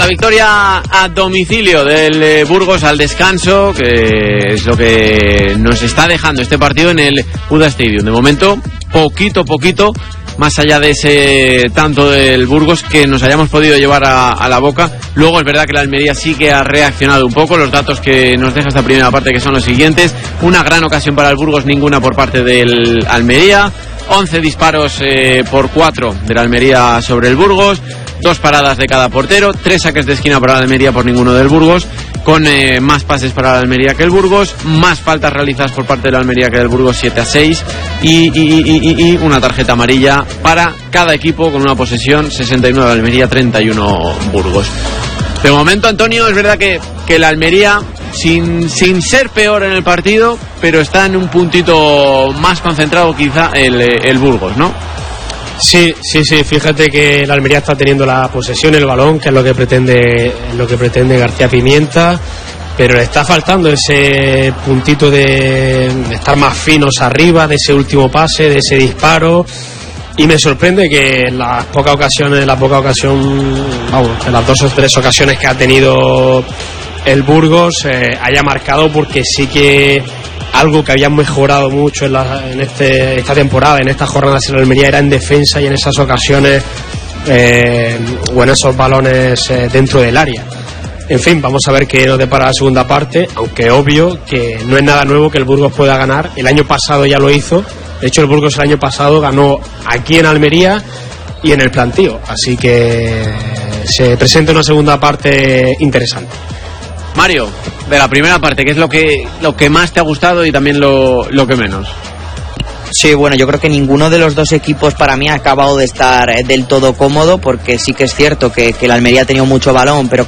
la victoria a domicilio del Burgos al descanso, que es lo que nos está dejando este partido en el UDA Stadium. De momento, poquito, más allá de ese tanto del Burgos que nos hayamos podido llevar a la boca. Luego es verdad que la Almería sí que ha reaccionado un poco. Los datos que nos deja esta primera parte, que son los siguientes: una gran ocasión para el Burgos, ninguna por parte del Almería, 11 disparos por 4 de la Almería sobre el Burgos, 2 paradas de cada portero, 3 saques de esquina para la Almería por ninguno del Burgos, con más pases para la Almería que el Burgos, más faltas realizadas por parte de la Almería que del Burgos, 7-6, y una tarjeta amarilla para cada equipo, con una posesión 69 Almería, 31 Burgos. De momento, Antonio, es verdad que la Almería, sin ser peor en el partido, pero está en un puntito más concentrado quizá el Burgos, ¿no? Sí, fíjate que la Almería está teniendo la posesión, el balón, que es lo que pretende García Pimienta, pero le está faltando ese puntito de estar más finos arriba, de ese último pase, de ese disparo. Y me sorprende que en las en las 2 o 3 ocasiones que ha tenido el Burgos haya marcado, porque sí que algo que habían mejorado mucho esta temporada, en esta jornada en la Almería, era en defensa y en esas ocasiones o en esos balones dentro del área. En fin, vamos a ver qué nos depara la segunda parte, aunque obvio que no es nada nuevo que el Burgos pueda ganar. El año pasado ya lo hizo. De hecho, el Burgos el año pasado ganó aquí en Almería y en el Plantío, así que se presenta una segunda parte interesante. Mario, de la primera parte, ¿qué es lo que más te ha gustado y también lo que menos? Sí, bueno, yo creo que ninguno de los dos equipos para mí ha acabado de estar del todo cómodo, porque sí que es cierto que la Almería ha tenido mucho balón, pero